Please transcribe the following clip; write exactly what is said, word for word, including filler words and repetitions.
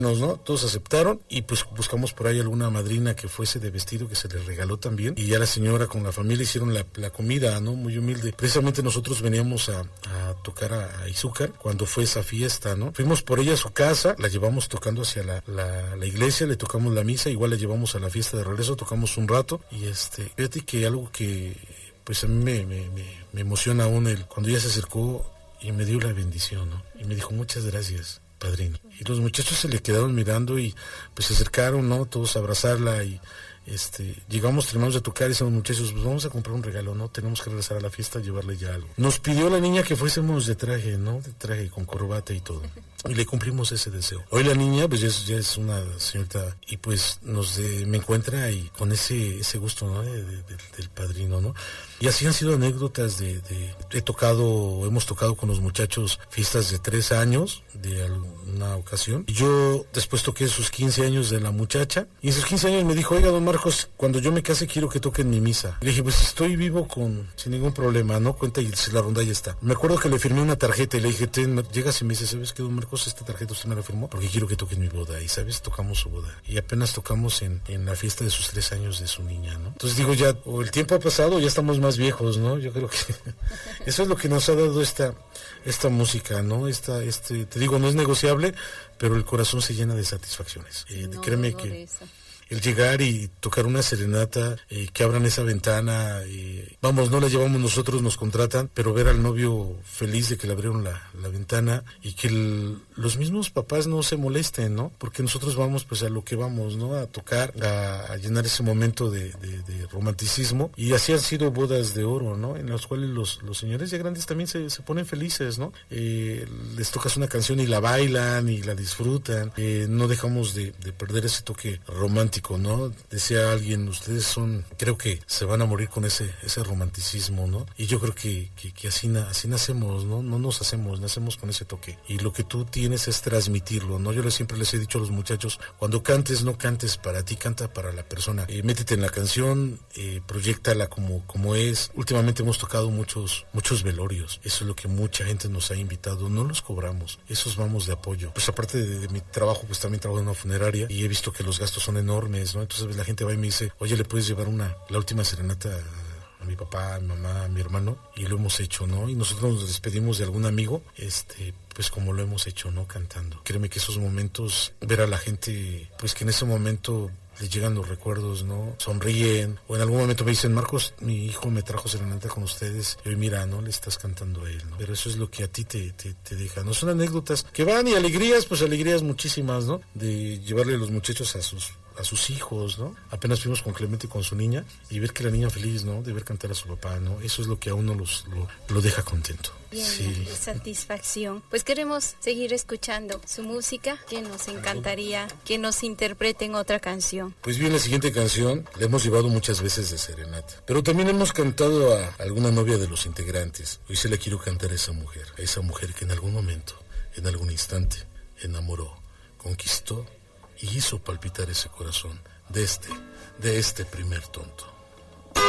¿no? Todos aceptaron y pues buscamos por ahí alguna madrina que fuese de vestido que se les regaló también, y ya la señora con la familia hicieron la, la comida, ¿no? Muy humilde. Precisamente nosotros veníamos a, a tocar a, a Izúcar cuando fue esa fiesta, ¿no? Fuimos por ella a su casa, la llevamos tocando hacia la, la, la iglesia, le tocamos la misa, igual la llevamos a la fiesta de regreso, tocamos un rato y este, fíjate que algo que pues a mí me, me, me, me emociona aún el, cuando ella se acercó y me dio la bendición, ¿no? Y me dijo muchas gracias, padrino. Y los muchachos se le quedaron mirando y pues se acercaron, ¿no? Todos a abrazarla y este, llegamos, terminamos de tocar y decimos, muchachos, pues vamos a comprar un regalo, ¿no? Tenemos que regresar a la fiesta a llevarle ya algo. Nos pidió la niña que fuésemos de traje, ¿no? De traje con corbata y todo. Y le cumplimos ese deseo. Hoy la niña, pues ya es, ya es una señorita y pues nos de, me encuentra y con ese ese gusto, ¿no? De, de, de, del padrino, ¿no? Y así han sido anécdotas de, de... He tocado, hemos tocado con los muchachos fiestas de tres años, de alguna ocasión. Y yo después toqué sus quince años de la muchacha. Y en sus quince años me dijo, oiga, don Marcos, cuando yo me case quiero que toquen mi misa. Le dije, pues estoy vivo con sin ningún problema, ¿no? Cuenta y la rondalla está. Me acuerdo que le firmé una tarjeta y le dije, ten, llegas y me dice, ¿sabes qué, don Marcos? Esta tarjeta usted me la firmó porque quiero que toquen mi boda. Y, ¿sabes? Tocamos su boda. Y apenas tocamos en, en la fiesta de sus tres años de su niña, ¿no? Entonces digo, ya, o el tiempo ha pasado, ya estamos más viejos, ¿no? Yo creo que eso es lo que nos ha dado esta esta música, ¿no? Esta este te digo, no es negociable, pero el corazón se llena de satisfacciones. Eh, no, créeme que el llegar y tocar una serenata, eh, que abran esa ventana, eh, vamos, no la llevamos nosotros, nos contratan, pero ver al novio feliz de que le abrieron la, la ventana y que el, los mismos papás no se molesten, ¿no? Porque nosotros vamos pues a lo que vamos, ¿no? A tocar, a, a llenar ese momento de, de, de romanticismo, y así han sido bodas de oro, ¿no? En las cuales los, los señores ya grandes también se, se ponen felices, ¿no? Eh, les tocas una canción y la bailan y la disfrutan, eh, no dejamos de, de perder ese toque romántico, ¿no? Decía alguien, ustedes son, creo que se van a morir con ese ese romanticismo, ¿no? Y yo creo que, que, que así, na, así nacemos, ¿no? No nos hacemos, nacemos con ese toque. Y lo que tú tienes es transmitirlo, ¿no? Yo les, siempre les he dicho a los muchachos, cuando cantes, no cantes para ti, canta para la persona. Eh, métete en la canción, eh, proyéctala como, como es. Últimamente hemos tocado muchos, muchos velorios. Eso es lo que mucha gente nos ha invitado. No los cobramos, esos vamos de apoyo. Pues aparte de, de mi trabajo, pues también trabajo en una funeraria y he visto que los gastos son enormes, ¿no? Entonces la gente va y me dice, oye, ¿le puedes llevar una la última serenata a mi papá, a mi mamá, a mi hermano? Y lo hemos hecho, ¿no? Y nosotros nos despedimos de algún amigo, este, pues como lo hemos hecho, ¿no? Cantando. Créeme que esos momentos, ver a la gente, pues que en ese momento les llegan los recuerdos, ¿no? Sonríen, o en algún momento me dicen, Marcos, mi hijo me trajo serenata con ustedes, y hoy mira, ¿no? Le estás cantando a él, ¿no? Pero eso es lo que a ti te, te, te deja, ¿no? Son anécdotas que van, y alegrías, pues alegrías muchísimas, ¿no? De llevarle a los muchachos a sus a sus hijos, ¿no? Apenas fuimos con Clemente y con su niña, y ver que la niña feliz, ¿no? De ver cantar a su papá, ¿no? Eso es lo que a uno los, lo, lo deja contento. Bien, sí. Satisfacción. Pues queremos seguir escuchando su música, que nos encantaría que nos interpreten otra canción. Pues bien, la siguiente canción la hemos llevado muchas veces de serenata, pero también hemos cantado a alguna novia de los integrantes. Hoy se la quiero cantar a esa mujer, a esa mujer que en algún momento, en algún instante, enamoró, conquistó y hizo palpitar ese corazón de este, de este primer tonto.